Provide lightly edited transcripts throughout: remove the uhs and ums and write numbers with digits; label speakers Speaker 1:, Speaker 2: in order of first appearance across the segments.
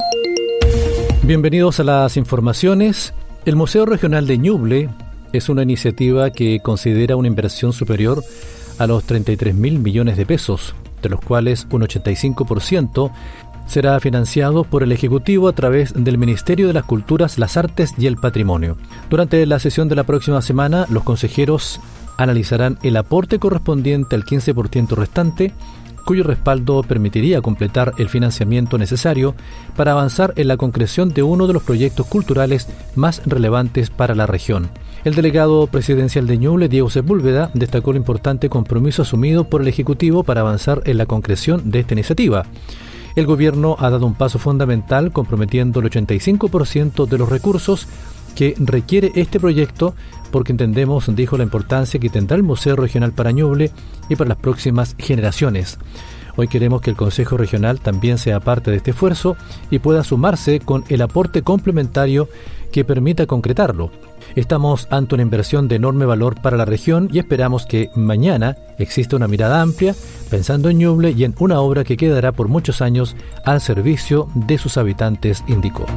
Speaker 1: Bienvenidos a las informaciones. El Museo Regional de Ñuble es una iniciativa que considera una inversión superior a los 33.000 millones de pesos, de los cuales un 85% será financiado por el Ejecutivo a través del Ministerio de las Culturas, las Artes y el Patrimonio. Durante la sesión de la próxima semana, los consejeros analizarán el aporte correspondiente al 15% restante, cuyo respaldo permitiría completar el financiamiento necesario para avanzar en la concreción de uno de los proyectos culturales más relevantes para la región. El delegado presidencial de Ñuble, Diego Sepúlveda, destacó el importante compromiso asumido por el Ejecutivo para avanzar en la concreción de esta iniciativa. El gobierno ha dado un paso fundamental comprometiendo el 85% de los recursos que requiere este proyecto, porque entendemos, dijo, la importancia que tendrá el Museo Regional para Ñuble y para las próximas generaciones. Hoy queremos que el Consejo Regional también sea parte de este esfuerzo y pueda sumarse con el aporte complementario que permita concretarlo. Estamos ante una inversión de enorme valor para la región y esperamos que mañana exista una mirada amplia, pensando en Ñuble y en una obra que quedará por muchos años al servicio de sus habitantes, indicó.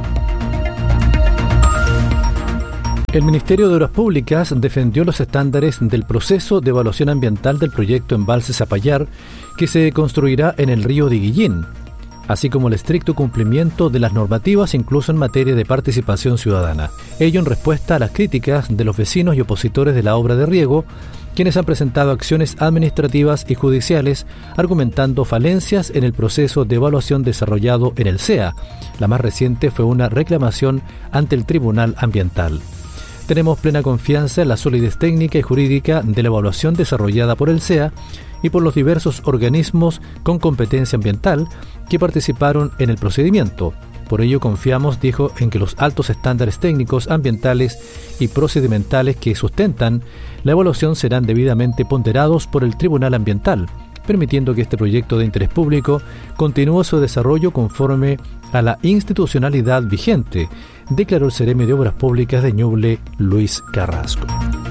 Speaker 1: El Ministerio de Obras Públicas defendió los estándares del proceso de evaluación ambiental del proyecto Embalse Zapallar, que se construirá en el río Diguillín, así como el estricto cumplimiento de las normativas incluso en materia de participación ciudadana. Ello en respuesta a las críticas de los vecinos y opositores de la obra de riego, quienes han presentado acciones administrativas y judiciales argumentando falencias en el proceso de evaluación desarrollado en el CEA. La más reciente fue una reclamación ante el Tribunal Ambiental. Tenemos plena confianza en la solidez técnica y jurídica de la evaluación desarrollada por el CEA y por los diversos organismos con competencia ambiental que participaron en el procedimiento. Por ello confiamos, dijo, en que los altos estándares técnicos, ambientales y procedimentales que sustentan la evaluación serán debidamente ponderados por el Tribunal Ambiental, permitiendo que este proyecto de interés público continúe su desarrollo conforme a la institucionalidad vigente, declaró el Seremi de Obras Públicas de Ñuble, Luis Carrasco.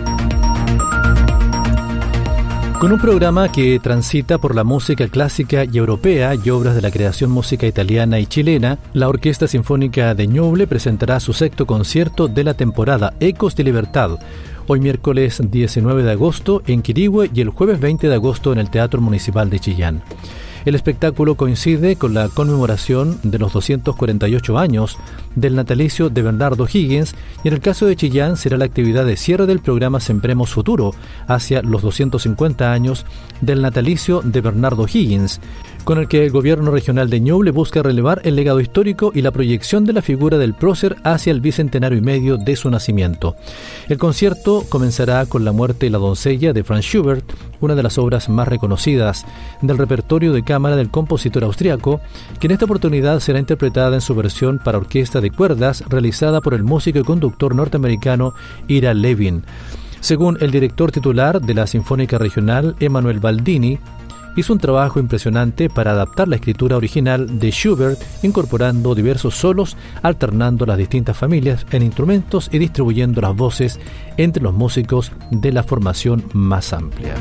Speaker 1: Con un programa que transita por la música clásica y europea y obras de la creación música italiana y chilena, la Orquesta Sinfónica de Ñuble presentará su sexto concierto de la temporada, Ecos de Libertad, hoy miércoles 19 de agosto en Quirihue y el jueves 20 de agosto en el Teatro Municipal de Chillán. El espectáculo coincide con la conmemoración de los 248 años del natalicio de Bernardo Higgins y en el caso de Chillán será la actividad de cierre del programa Sembremos Futuro hacia los 250 años del natalicio de Bernardo Higgins, con el que el gobierno regional de Ñuble busca relevar el legado histórico y la proyección de la figura del prócer hacia el bicentenario y medio de su nacimiento. El concierto comenzará con La muerte y la doncella de Franz Schubert, una de las obras más reconocidas del repertorio de cámara del compositor austriaco, que en esta oportunidad será interpretada en su versión para orquesta de cuerdas realizada por el músico y conductor norteamericano Ira Levin. Según el director titular de la Sinfónica Regional, Emanuel Baldini, hizo un trabajo impresionante para adaptar la escritura original de Schubert, incorporando diversos solos, alternando las distintas familias en instrumentos y distribuyendo las voces entre los músicos de la formación más amplia.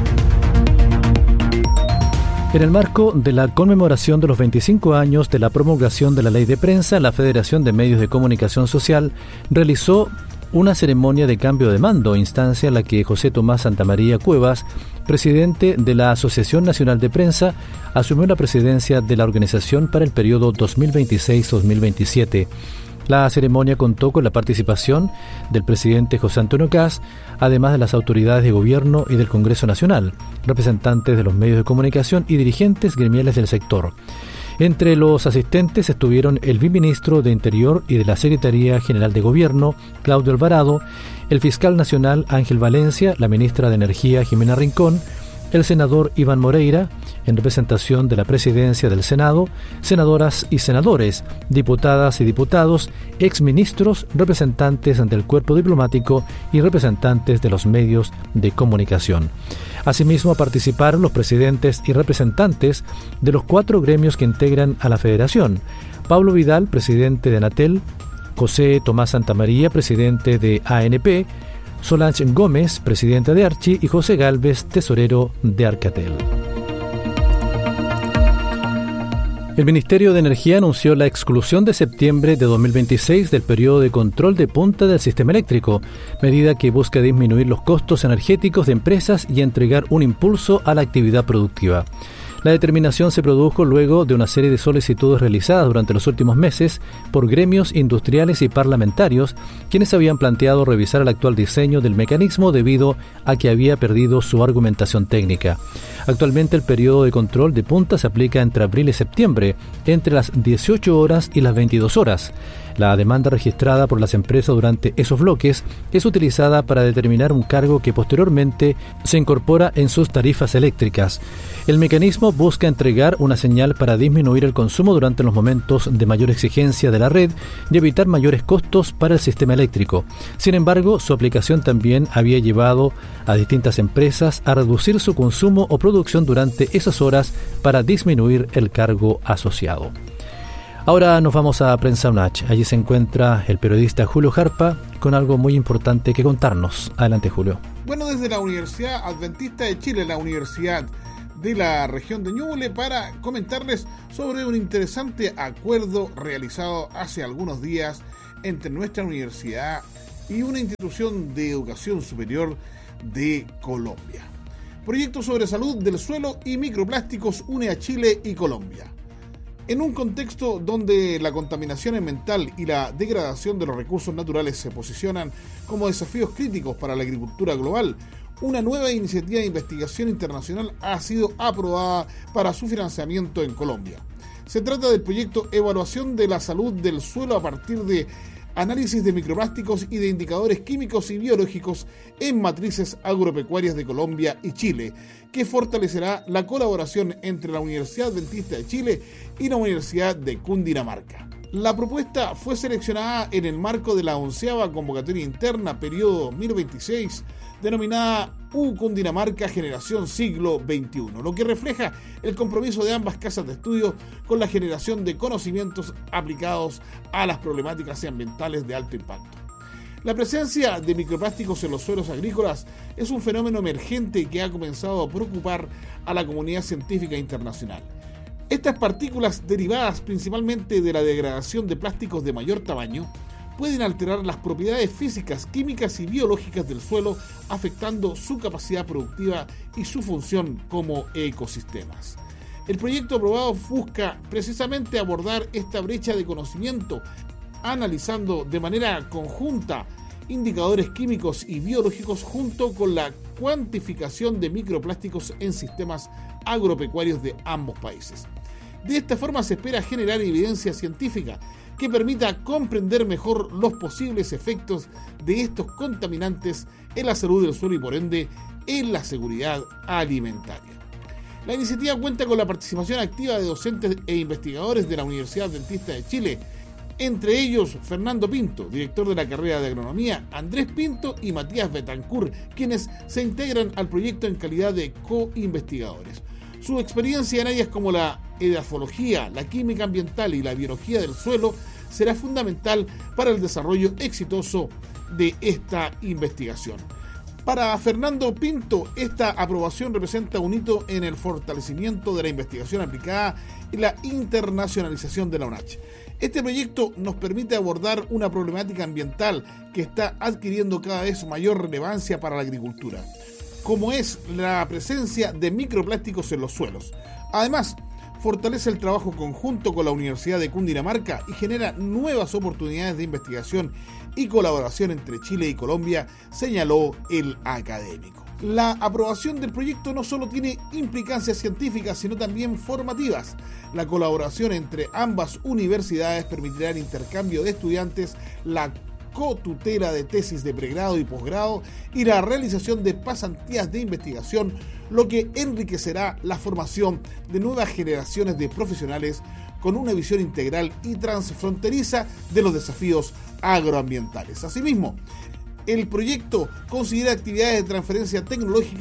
Speaker 1: En el marco de la conmemoración de los 25 años de la promulgación de la Ley de Prensa, la Federación de Medios de Comunicación Social realizó una ceremonia de cambio de mando, instancia en la que José Tomás Santamaría Cuevas, presidente de la Asociación Nacional de Prensa, asumió la presidencia de la organización para el periodo 2026-2027. La ceremonia contó con la participación del presidente José Antonio Kast, además de las autoridades de gobierno y del Congreso Nacional, representantes de los medios de comunicación y dirigentes gremiales del sector. Entre los asistentes estuvieron el viceministro de Interior y de la Secretaría General de Gobierno, Claudio Alvarado, el fiscal nacional Ángel Valencia, la ministra de Energía Jimena Rincón, el senador Iván Moreira, en representación de la presidencia del Senado, senadoras y senadores, diputadas y diputados, exministros, representantes del cuerpo diplomático y representantes de los medios de comunicación. Asimismo, participaron los presidentes y representantes de los 4 gremios que integran a la Federación: Pablo Vidal, presidente de Anatel; José Tomás Santamaría, presidente de ANP; Solange Gómez, presidenta de Archi; y José Gálvez, tesorero de Arcatel. El Ministerio de Energía anunció la exclusión de septiembre de 2026 del periodo de control de punta del sistema eléctrico, medida que busca disminuir los costos energéticos de empresas y entregar un impulso a la actividad productiva. La determinación se produjo luego de una serie de solicitudes realizadas durante los últimos meses por gremios industriales y parlamentarios, quienes habían planteado revisar el actual diseño del mecanismo debido a que había perdido su argumentación técnica. Actualmente el periodo de control de punta se aplica entre abril y septiembre, entre las 18 horas y las 22 horas. La demanda registrada por las empresas durante esos bloques es utilizada para determinar un cargo que posteriormente se incorpora en sus tarifas eléctricas. El mecanismo busca entregar una señal para disminuir el consumo durante los momentos de mayor exigencia de la red y evitar mayores costos para el sistema eléctrico. Sin embargo, su aplicación también había llevado a distintas empresas a reducir su consumo o producción durante esas horas para disminuir el cargo asociado. Ahora nos vamos a Prensa UNACH. Allí se encuentra el periodista Julio Jarpa con algo muy importante que contarnos. Adelante, Julio.
Speaker 2: Bueno, desde la Universidad Adventista de Chile, la Universidad de la región de Ñuble, para comentarles sobre un interesante acuerdo realizado hace algunos días entre nuestra universidad y una institución de educación superior de Colombia. Proyecto sobre salud del suelo y microplásticos une a Chile y Colombia. En un contexto donde la contaminación ambiental y la degradación de los recursos naturales se posicionan como desafíos críticos para la agricultura global, una nueva iniciativa de investigación internacional ha sido aprobada para su financiamiento en Colombia. Se trata del proyecto Evaluación de la Salud del Suelo a partir de análisis de microplásticos y de indicadores químicos y biológicos en matrices agropecuarias de Colombia y Chile, que fortalecerá la colaboración entre la Universidad Adventista de Chile y la Universidad de Cundinamarca. La propuesta fue seleccionada en el marco de la 11ª convocatoria interna periodo 2026, denominada Cundinamarca Generación Siglo XXI, lo que refleja el compromiso de ambas casas de estudio con la generación de conocimientos aplicados a las problemáticas ambientales de alto impacto. La presencia de microplásticos en los suelos agrícolas es un fenómeno emergente que ha comenzado a preocupar a la comunidad científica internacional. Estas partículas, derivadas principalmente de la degradación de plásticos de mayor tamaño, pueden alterar las propiedades físicas, químicas y biológicas del suelo, afectando su capacidad productiva y su función como ecosistemas. El proyecto aprobado busca precisamente abordar esta brecha de conocimiento, analizando de manera conjunta indicadores químicos y biológicos junto con la cuantificación de microplásticos en sistemas agropecuarios de ambos países. De esta forma se espera generar evidencia científica que permita comprender mejor los posibles efectos de estos contaminantes en la salud del suelo y por ende en la seguridad alimentaria. La iniciativa cuenta con la participación activa de docentes e investigadores de la Universidad Adventista de Chile, entre ellos Fernando Pinto, director de la carrera de Agronomía, Andrés Pinto y Matías Betancourt, quienes se integran al proyecto en calidad de co-investigadores. Su experiencia en áreas como la edafología, la química ambiental y la biología del suelo será fundamental para el desarrollo exitoso de esta investigación. Para Fernando Pinto, esta aprobación representa un hito en el fortalecimiento de la investigación aplicada y la internacionalización de la UNACH. Este proyecto nos permite abordar una problemática ambiental que está adquiriendo cada vez mayor relevancia para la agricultura, como es la presencia de microplásticos en los suelos. Además, fortalece el trabajo conjunto con la Universidad de Cundinamarca y genera nuevas oportunidades de investigación y colaboración entre Chile y Colombia, señaló el académico. La aprobación del proyecto no solo tiene implicancias científicas, sino también formativas. La colaboración entre ambas universidades permitirá el intercambio de estudiantes, la cotutela de tesis de pregrado y posgrado y la realización de pasantías de investigación, lo que enriquecerá la formación de nuevas generaciones de profesionales con una visión integral y transfronteriza de los desafíos agroambientales. Asimismo, el proyecto considera actividades de transferencia tecnológica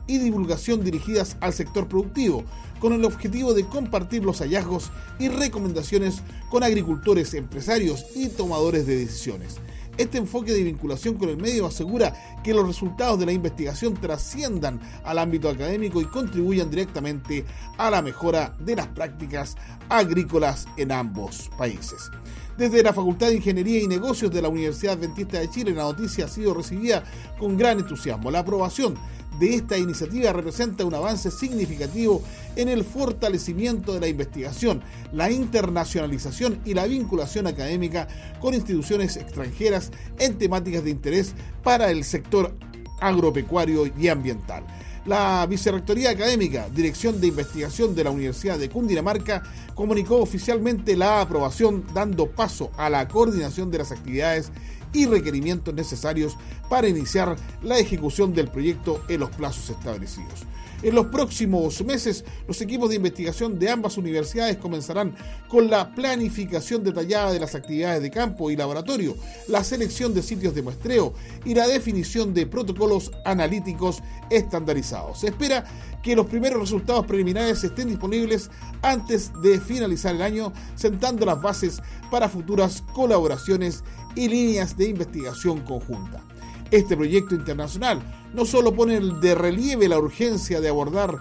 Speaker 2: y divulgación dirigidas al sector productivo, con el objetivo de compartir los hallazgos y recomendaciones con agricultores, empresarios y tomadores de decisiones. Este enfoque de vinculación con el medio asegura que los resultados de la investigación trasciendan al ámbito académico y contribuyan directamente a la mejora de las prácticas agrícolas en ambos países. Desde la Facultad de Ingeniería y Negocios de la Universidad Adventista de Chile, la noticia ha sido recibida con gran entusiasmo. La aprobación de esta iniciativa representa un avance significativo en el fortalecimiento de la investigación, la internacionalización y la vinculación académica con instituciones extranjeras en temáticas de interés para el sector agropecuario y ambiental. La Vicerrectoría Académica, Dirección de Investigación de la Universidad de Cundinamarca, comunicó oficialmente la aprobación, dando paso a la coordinación de las actividades y requerimientos necesarios para iniciar la ejecución del proyecto en los plazos establecidos. En los próximos meses, los equipos de investigación de ambas universidades comenzarán con la planificación detallada de las actividades de campo y laboratorio, la selección de sitios de muestreo y la definición de protocolos analíticos estandarizados. Se espera que los primeros resultados preliminares estén disponibles antes de finalizar el año, sentando las bases para futuras colaboraciones y líneas de investigación conjunta. Este proyecto internacional no solo pone de relieve la urgencia de abordar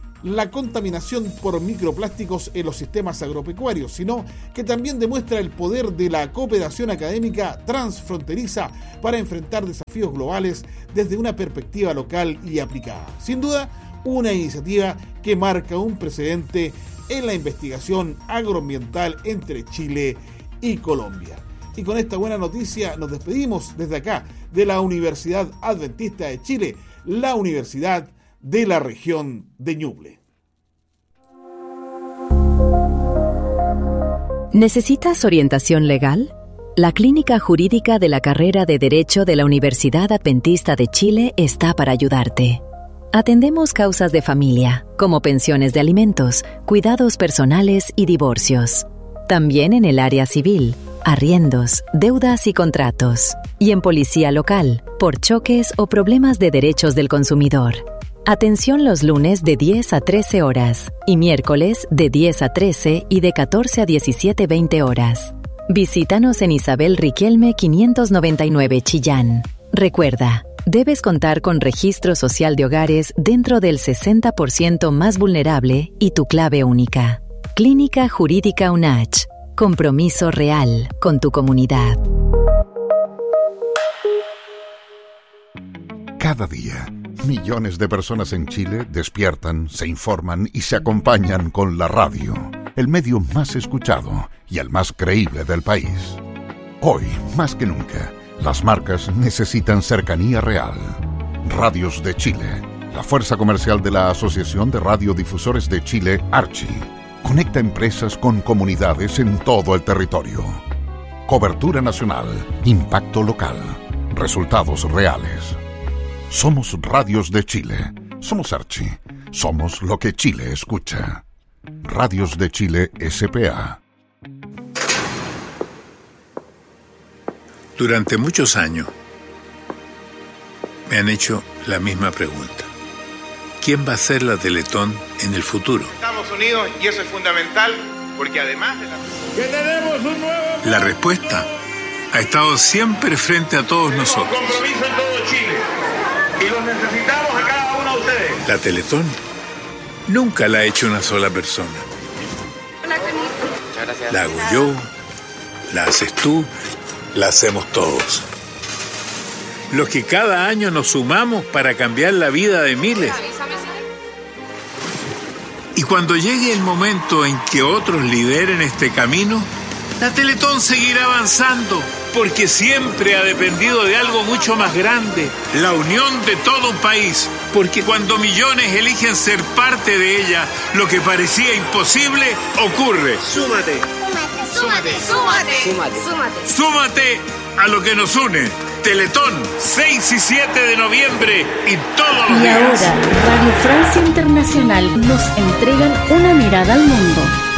Speaker 2: la contaminación por microplásticos en los sistemas agropecuarios, sino que también demuestra el poder de la cooperación académica transfronteriza para enfrentar desafíos globales desde una perspectiva local y aplicada. Sin duda, una iniciativa que marca un precedente en la investigación agroambiental entre Chile y Colombia. Y con esta buena noticia nos despedimos desde acá, de la Universidad Adventista de Chile, la Universidad de la región de Ñuble.
Speaker 3: ¿Necesitas orientación legal? La Clínica Jurídica de la Carrera de Derecho de la Universidad Adventista de Chile está para ayudarte. Atendemos causas de familia, como pensiones de alimentos, cuidados personales y divorcios. También en el área civil, arriendos, deudas y contratos. Y en policía local, por choques o problemas de derechos del consumidor. Atención los lunes de 10 a 13 horas y miércoles de 10 a 13 y de 14 a 17:20 horas. Visítanos en Isabel Riquelme 599 Chillán. Recuerda, debes contar con registro social de hogares dentro del 60% más vulnerable y tu clave única. Clínica Jurídica UNACH. Compromiso real con tu comunidad.
Speaker 4: Cada día, millones de personas en Chile despiertan, se informan y se acompañan con la radio, el medio más escuchado y el más creíble del país. Hoy, más que nunca, las marcas necesitan cercanía real. Radios de Chile, la fuerza comercial de la Asociación de Radiodifusores de Chile, Archi, conecta empresas con comunidades en todo el territorio. Cobertura nacional, impacto local, resultados reales. Somos Radios de Chile, somos Archi, somos lo que Chile escucha. Radios de Chile S.p.A.
Speaker 5: Durante muchos años me han hecho la misma pregunta. ¿Quién va a ser la Teletón en el futuro?
Speaker 6: Estados Unidos, y eso es fundamental, porque además de
Speaker 7: ¡Que tenemos un nuevo!
Speaker 5: La respuesta ha estado siempre frente a todos nosotros.
Speaker 6: compromiso en todo Chile, y los necesitamos a cada uno de ustedes.
Speaker 5: La Teletón nunca la ha hecho una sola persona. La hago yo, la haces tú, la hacemos todos. Los que cada año nos sumamos para cambiar la vida de miles. Y cuando llegue el momento en que otros lideren este camino, la Teletón seguirá avanzando, porque siempre ha dependido de algo mucho más grande, la unión de todo un país. Porque cuando millones eligen ser parte de ella, lo que parecía imposible ocurre.
Speaker 8: Súmate. Súmate. Súmate. Súmate. Súmate.
Speaker 5: Súmate a lo que nos une. Teletón, 6 y 7 de noviembre y todos los días.
Speaker 9: Y ahora, Radio Francia Internacional nos entregan una mirada al mundo.